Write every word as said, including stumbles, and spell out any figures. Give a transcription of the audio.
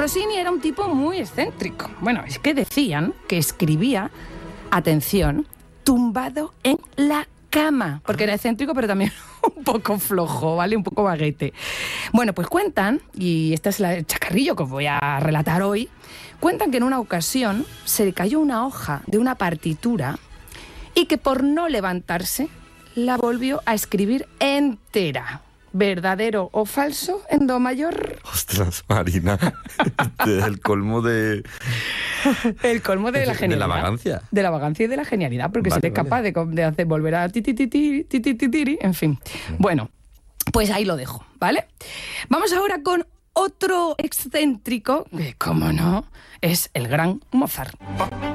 Rossini era un tipo muy excéntrico. Bueno, es que decían que escribía, atención, tumbado en la cama, porque era excéntrico, pero también un poco flojo, ¿vale? Un poco vaguete. Bueno, pues cuentan, y este es el chacarrillo que os voy a relatar hoy, cuentan que en una ocasión se le cayó una hoja de una partitura y que por no levantarse la volvió a escribir entera. ¿Verdadero o falso en do mayor? Ostras, Marina, el colmo de... El colmo de la genialidad. De la vagancia. De la vagancia y de la genialidad, porque Vale, se es capaz vale. de, de hacer volver a ti, ti, ti, ti, ti, ti, ti, ti, en fin. Bueno, pues ahí lo dejo, ¿vale? Vamos ahora con otro excéntrico, que como no, es el gran Mozart.